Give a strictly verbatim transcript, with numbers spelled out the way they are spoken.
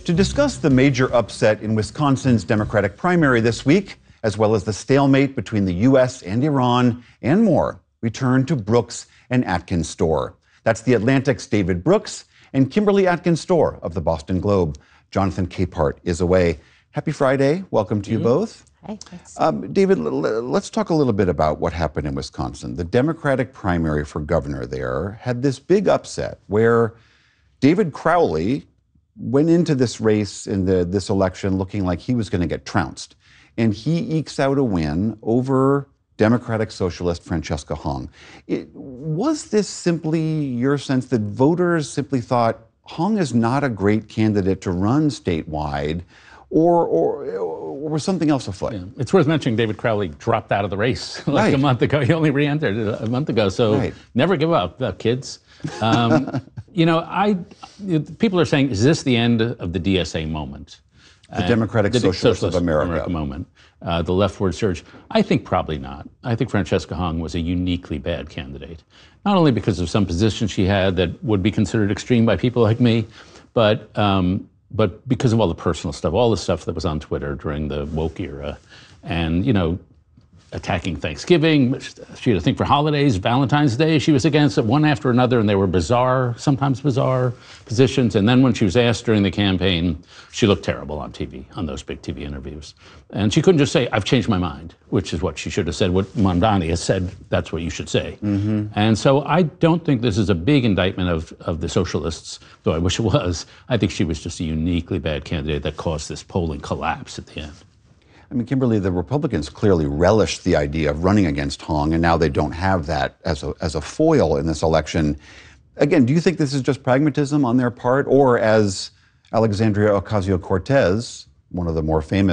To discuss the major upset in Wisconsin's Democratic primary this week, as well as the stalemate between the U S and Iran, and more, we turn to Brooks and Atkins Storr. That's the Atlantic's David Brooks and Kimberly Atkins Storr of the Boston Globe. Jonathan Capehart is away. Happy Friday. Welcome to mm-hmm. you both. Hi, thanks. Um, David, l- l- let's talk a little bit about what happened in Wisconsin. The Democratic primary for governor there had this big upset where David Crowley went into this race in the, this election looking like he was going to get trounced. And he ekes out a win over Democratic Socialist Francesca Hong. It, was this simply your sense that voters simply thought Hong is not a great candidate to run statewide, or, or, or was something else afoot? Yeah. It's worth mentioning David Crowley dropped out of the race like right. a month ago. He only re-entered a month ago, so right. never give up, uh, kids. Um, you know, I people are saying, is this the end of the D S A moment? The Democratic the Socialists Socialist of America. America moment, uh, the leftward surge. I think probably not. I think Francesca Hong was a uniquely bad candidate, not only because of some positions she had that would be considered extreme by people like me, but um, but because of all the personal stuff, all the stuff that was on Twitter during the woke era, and you know, attacking Thanksgiving. She had a thing for holidays, Valentine's Day. She was against it one after another, and they were bizarre, sometimes bizarre positions. And then when she was asked during the campaign, she looked terrible on T V, on those big T V interviews. And she couldn't just say, I've changed my mind, which is what she should have said, what Mondani has said, that's what you should say. Mm-hmm. And so I don't think this is a big indictment of, of the socialists, though I wish it was. I think she was just a uniquely bad candidate that caused this polling collapse at the end. I mean, Kimberly, the Republicans clearly relished the idea of running against Hong, and now they don't have that as a, as a foil in this election. Again, do you think this is just pragmatism on their part, or as Alexandria Ocasio-Cortez, one of the more famous